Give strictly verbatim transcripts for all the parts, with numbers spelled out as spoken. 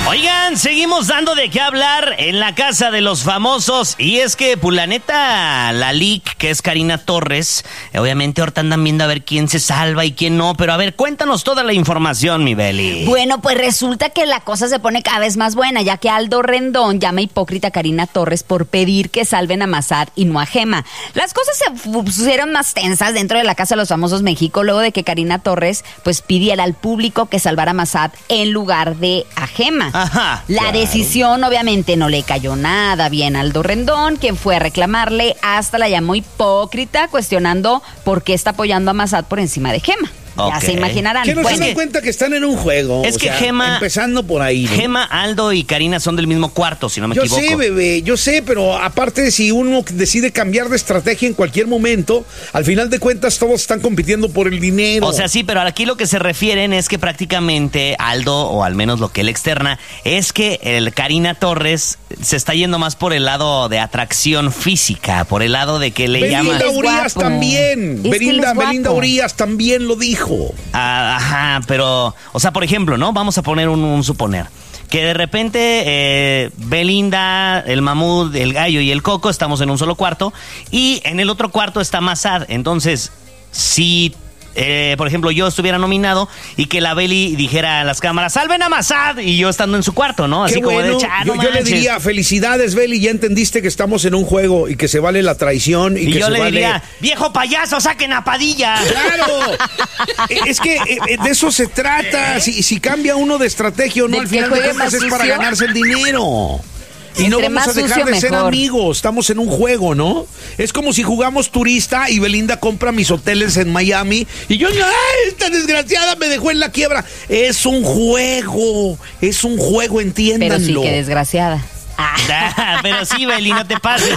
Oigan, seguimos dando de qué hablar en la casa de los famosos. Y es que, pues la neta, la leak, que es Karina Torres, obviamente ahorita andan viendo a ver quién se salva y quién no. Pero a ver, cuéntanos toda la información, mi Beli. Bueno, pues resulta que la cosa se pone cada vez más buena, ya que Aldo Rendón llama hipócrita a Karina Torres por pedir que salven a Massad y no a Gema. Las cosas se pusieron más tensas dentro de la casa de los famosos México, luego de que Karina Torres pues pidiera al público que salvara a Massad en lugar de a Gema. Ajá, la claro. decisión obviamente no le cayó nada bien a Aldo Rendón, quien fue a reclamarle, hasta la llamó hipócrita, cuestionando por qué está apoyando a Massad por encima de Gema. Okay. Ya se imaginarán. Que no Bueno, se dan cuenta que están en un juego. Es o que sea, Gema... empezando por ahí, ¿no? Gema, Aldo y Karina son del mismo cuarto, si no me Yo equivoco. sé, bebé, yo sé, pero aparte, si uno decide cambiar de estrategia en cualquier momento, al final de cuentas todos están compitiendo por el dinero. O sea, sí, pero aquí lo que se refieren es que prácticamente Aldo, o al menos lo que él externa, es que el Karina Torres se está yendo más por el lado de atracción física, por el lado de que le Belinda llama... Es Urias guapo. también. Es que él Belinda, es guapo. Belinda Urias también lo dijo. Ah, ajá, pero, o sea, por ejemplo, ¿no? Vamos a poner un, un suponer. Que de repente eh, Belinda, el Mamut, el Gallo y el Coco estamos en un solo cuarto y en el otro cuarto está Massad. Entonces, si... Eh, por ejemplo, yo estuviera nominado y que la Beli dijera a las cámaras, ¡salven a Massad! Y yo estando en su cuarto, ¿no? Así Qué como bueno. de "Cha, yo, no yo le manches". diría, felicidades, Beli, ya entendiste que estamos en un juego y que se vale la traición y, Y que yo se le vale... diría, ¡viejo payaso, saquen a Padilla! ¡Claro! Es que eh, de eso se trata. Si, si cambia uno de estrategia o no, Del al que final de juegue cuentas más es para sucio. ganarse el dinero. Y no Entre vamos a más dejar sucio, de ser mejor. amigos. Estamos en un juego, ¿no? Es como si jugamos turista y Belinda compra mis hoteles en Miami y yo, ¡ay, esta desgraciada me dejó en la quiebra! Es un juego. Es un juego, entiéndanlo. pero sí, que desgraciada. Ah, pero sí, Beli, no te pases.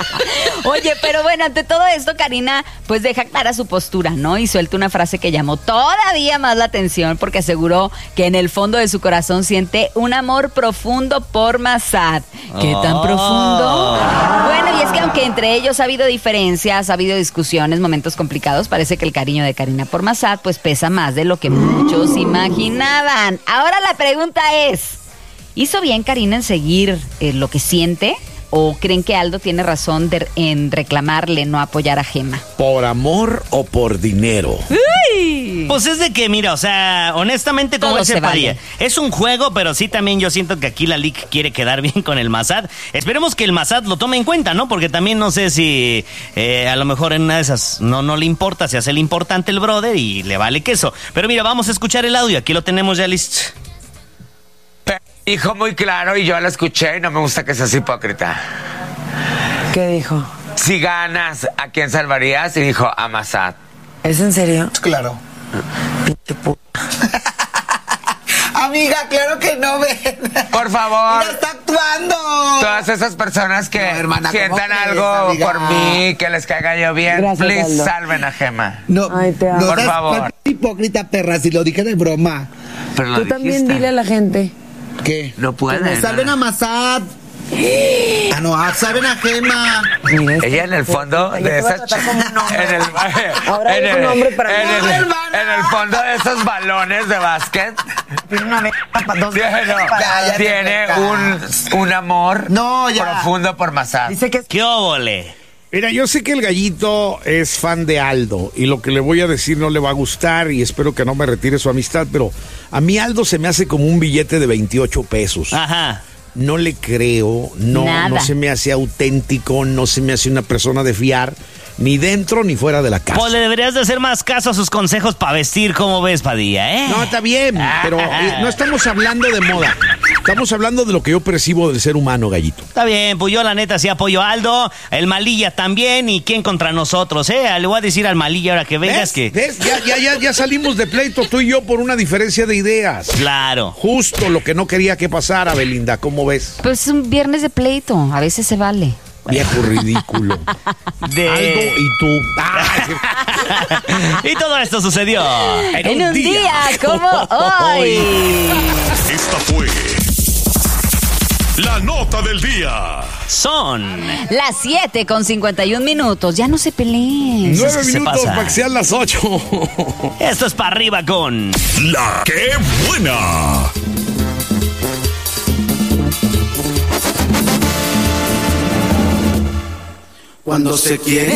Oye, pero bueno, ante todo esto, Karina pues deja clara su postura, ¿no? Y suelta una frase que llamó todavía más la atención porque aseguró que en el fondo de su corazón siente un amor profundo por Massad. ¿Qué tan Oh. profundo? Bueno, y es que aunque entre ellos ha habido diferencias, ha habido discusiones, momentos complicados, parece que el cariño de Karina por Massad pues pesa más de lo que muchos imaginaban. Ahora la pregunta es, ¿hizo bien Karina en seguir eh, lo que siente? ¿O creen que Aldo tiene razón de, en reclamarle no apoyar a Gema? ¿Por amor o por dinero? ¡Uy! Pues es de que, mira, o sea, honestamente, como Todo dice se Padilla, vale. es un juego, pero sí también yo siento que aquí la leak quiere quedar bien con el Massad. Esperemos que el Massad lo tome en cuenta, ¿no? Porque también no sé si eh, a lo mejor en una de esas no, no le importa, se hace el importante el brother y le vale queso. Pero mira, vamos a escuchar el audio, aquí lo tenemos ya listo. Dijo muy claro y yo la escuché y no me gusta que seas hipócrita. ¿Qué dijo? Si ganas, ¿a quién salvarías? Y dijo a Massad. ¿Es en serio? Claro. Pinche puta. Amiga, claro que no, ven. Por favor. Mira, está actuando. Todas esas personas que No, hermana, ¿cómo sientan crees, algo amiga? por mí, que les caiga yo bien, Gracias, please Aldo. salven a Gema. No, Ay, te amo. no Por seas favor. hipócrita, perra, si lo dije de broma. Pero lo Tú también dijiste. dile a la gente. ¿Qué? No pueden. Que me salven a Massad. Ah, no, ah, salven a Gema. Mira, este- Ella en el fondo Yo de te voy a esas tratar como un hombre. en el Ahora en es un el, hombre para en mí. el- No, hermana. en el fondo de esos balones de básquet Tiene una vez para dos. tiene, Ya, ya te tiene toca. un, un amor No, ya. profundo por Massad. Dice que es ¡Qué óvole! Mira, yo sé que el gallito es fan de Aldo y lo que le voy a decir no le va a gustar y espero que no me retire su amistad, pero a mí Aldo se me hace como un billete de veintiocho pesos. Ajá. No le creo, no, Nada. no se me hace auténtico, no se me hace una persona de fiar, ni dentro ni fuera de la casa. Pues le deberías de hacer más caso a sus consejos para vestir, ¿cómo ves, Padilla, eh? No, está bien, pero eh, no estamos hablando de moda. Estamos hablando de lo que yo percibo del ser humano, gallito. Está bien, pues yo la neta sí apoyo a Aldo, el Malilla también, y quién contra nosotros, ¿eh? Le voy a decir al Malilla ahora que vengas ¿Ves? que... ¿Ves? Ya, ya, ya, ya salimos de pleito tú y yo por una diferencia de ideas. Claro. Justo lo que no quería que pasara, Belinda, ¿cómo ves? Pues es un viernes de pleito, a veces se vale. Viejo ridículo. De... Aldo y tú. Ah, Y todo esto sucedió En un día como hoy. Esta fue la nota del día. Son... Las siete con cincuenta y un minutos. Ya no se peleen. Eso es Nueve que se minutos pasa. para que sean las ocho. Esto es para arriba con... La que buena. Cuando se quiere.